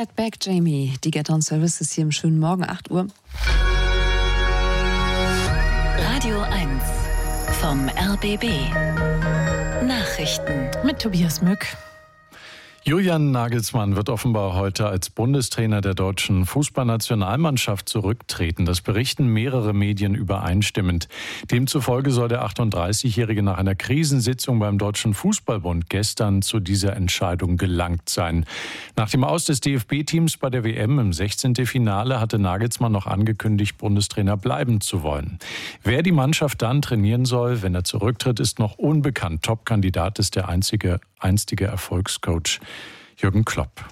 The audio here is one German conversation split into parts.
Get Back, Jamie. Die Get On Services hier im schönen Morgen, 8 Uhr. Radio 1 vom RBB. Nachrichten mit Tobias Mück. Julian Nagelsmann wird offenbar heute als Bundestrainer der deutschen Fußballnationalmannschaft zurücktreten. Das berichten mehrere Medien übereinstimmend. Demzufolge soll der 38-Jährige nach einer Krisensitzung beim Deutschen Fußballbund gestern zu dieser Entscheidung gelangt sein. Nach dem Aus des DFB-Teams bei der WM im 16. Finale hatte Nagelsmann noch angekündigt, Bundestrainer bleiben zu wollen. Wer die Mannschaft dann trainieren soll, wenn er zurücktritt, ist noch unbekannt. Top-Kandidat ist der einstige Erfolgscoach Jürgen Klopp.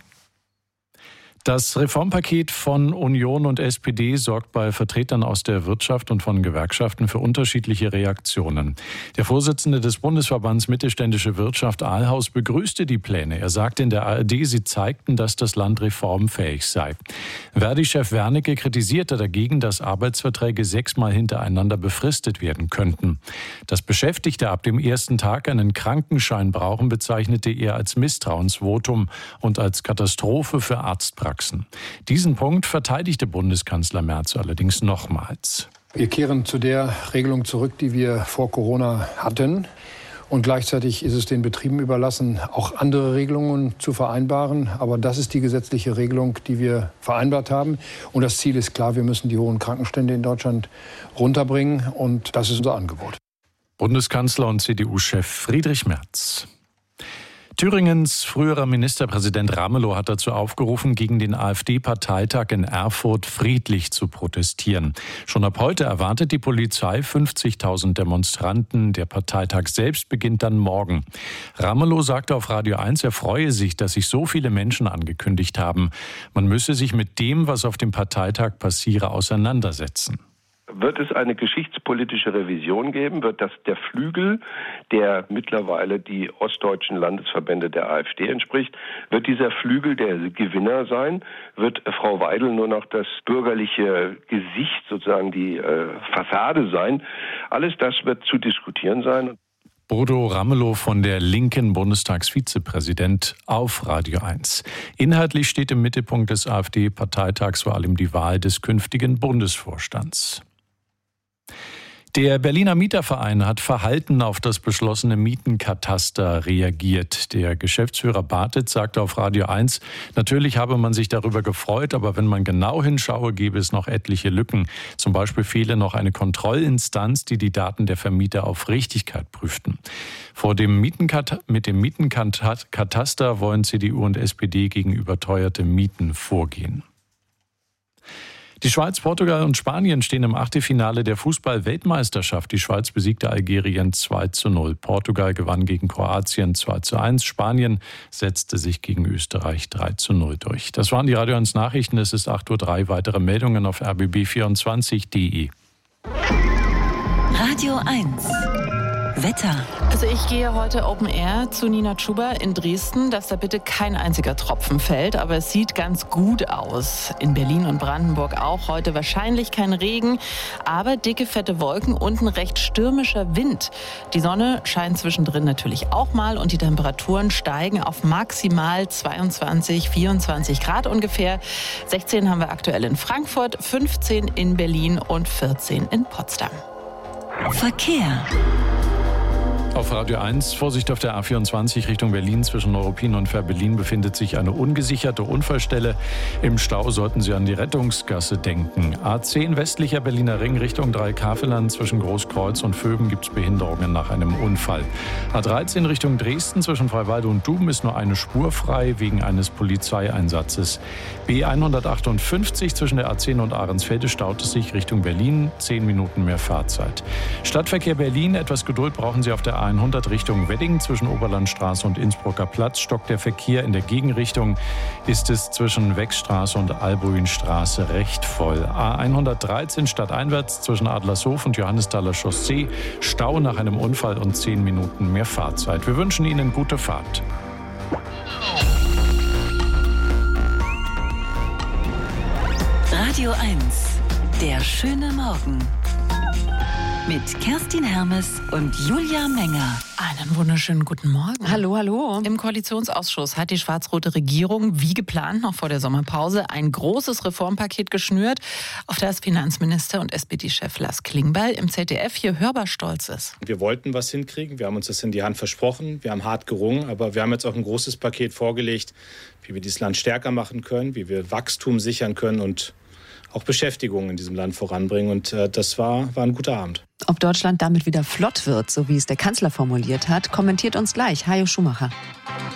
Das Reformpaket von Union und SPD sorgt bei Vertretern aus der Wirtschaft und von Gewerkschaften für unterschiedliche Reaktionen. Der Vorsitzende des Bundesverbands Mittelständische Wirtschaft Ahlhaus begrüßte die Pläne. Er sagte in der ARD, sie zeigten, dass das Land reformfähig sei. Verdi-Chef Wernicke kritisierte dagegen, dass Arbeitsverträge 6-mal hintereinander befristet werden könnten. Dass Beschäftigte ab dem ersten Tag einen Krankenschein brauchen, bezeichnete er als Misstrauensvotum und als Katastrophe für Arztpraxen. Diesen Punkt verteidigte Bundeskanzler Merz allerdings nochmals. Wir kehren zu der Regelung zurück, die wir vor Corona hatten. Und gleichzeitig ist es den Betrieben überlassen, auch andere Regelungen zu vereinbaren. Aber das ist die gesetzliche Regelung, die wir vereinbart haben. Und das Ziel ist klar, wir müssen die hohen Krankenstände in Deutschland runterbringen. Und das ist unser Angebot. Bundeskanzler und CDU-Chef Friedrich Merz. Thüringens früherer Ministerpräsident Ramelow hat dazu aufgerufen, gegen den AfD-Parteitag in Erfurt friedlich zu protestieren. Schon ab heute erwartet die Polizei 50.000 Demonstranten. Der Parteitag selbst beginnt dann morgen. Ramelow sagte auf Radio 1, er freue sich, dass sich so viele Menschen angekündigt haben. Man müsse sich mit dem, was auf dem Parteitag passiere, auseinandersetzen. Wird es eine geschichtspolitische Revision geben? Wird das der Flügel, der mittlerweile die ostdeutschen Landesverbände der AfD entspricht? Wird dieser Flügel der Gewinner sein? Wird Frau Weidel nur noch das bürgerliche Gesicht, sozusagen die Fassade sein? Alles das wird zu diskutieren sein. Bodo Ramelow von der linken Bundestagsvizepräsident auf Radio 1. Inhaltlich steht im Mittelpunkt des AfD-Parteitags vor allem die Wahl des künftigen Bundesvorstands. Der Berliner Mieterverein hat verhalten auf das beschlossene Mietenkataster reagiert. Der Geschäftsführer Bartitz sagte auf Radio 1, natürlich habe man sich darüber gefreut, aber wenn man genau hinschaue, gäbe es noch etliche Lücken. Zum Beispiel fehle noch eine Kontrollinstanz, die die Daten der Vermieter auf Richtigkeit prüften. Mit dem Mietenkataster wollen CDU und SPD gegen überteuerte Mieten vorgehen. Die Schweiz, Portugal und Spanien stehen im Achtelfinale der Fußball-Weltmeisterschaft. Die Schweiz besiegte Algerien 2:0. Portugal gewann gegen Kroatien 2:1. Spanien setzte sich gegen Österreich 3:0 durch. Das waren die Radio 1 Nachrichten. Es ist 8:03 Uhr. Weitere Meldungen auf rbb24.de. Radio 1 Wetter. Also ich gehe heute Open Air zu Nina Chuba in Dresden, dass da bitte kein einziger Tropfen fällt, aber es sieht ganz gut aus. In Berlin und Brandenburg auch heute wahrscheinlich kein Regen, aber dicke, fette Wolken und ein recht stürmischer Wind. Die Sonne scheint zwischendrin natürlich auch mal und die Temperaturen steigen auf maximal 22, 24 Grad ungefähr. 16 haben wir aktuell in Frankfurt, 15 in Berlin und 14 in Potsdam. Verkehr. Auf Radio 1, Vorsicht auf der A24 Richtung Berlin zwischen Neuruppin und Fährberlin befindet sich eine ungesicherte Unfallstelle. Im Stau sollten Sie an die Rettungsgasse denken. A10 westlicher Berliner Ring Richtung Dreieck-Havelland zwischen Großkreuz und Vöben gibt es Behinderungen nach einem Unfall. A13 Richtung Dresden zwischen Freiwalde und Duben ist nur eine Spur frei wegen eines Polizeieinsatzes. B158 zwischen der A10 und Ahrensfelde staut es sich Richtung Berlin, 10 Minuten mehr Fahrzeit. Stadtverkehr Berlin, etwas Geduld brauchen Sie auf der A100 Richtung Wedding zwischen Oberlandstraße und Innsbrucker Platz. Stockt der Verkehr in der Gegenrichtung, ist es zwischen Wechstraße und Albuinstraße recht voll. A113 stadteinwärts zwischen Adlershof und Johannesthaler Chaussee. Stau nach einem Unfall und 10 Minuten mehr Fahrzeit. Wir wünschen Ihnen gute Fahrt. Radio 1, der schöne Morgen. Mit Kerstin Hermes und Julia Menger. Einen wunderschönen guten Morgen. Hallo, hallo. Im Koalitionsausschuss hat die schwarz-rote Regierung, wie geplant, noch vor der Sommerpause, ein großes Reformpaket geschnürt, auf das Finanzminister und SPD-Chef Lars Klingbeil im ZDF hier hörbar stolz ist. Wir wollten was hinkriegen, wir haben uns das in die Hand versprochen, wir haben hart gerungen, aber wir haben jetzt auch ein großes Paket vorgelegt, wie wir dieses Land stärker machen können, wie wir Wachstum sichern können und auch Beschäftigung in diesem Land voranbringen. Und das war ein guter Abend. Ob Deutschland damit wieder flott wird, so wie es der Kanzler formuliert hat, kommentiert uns gleich Hajo Schumacher.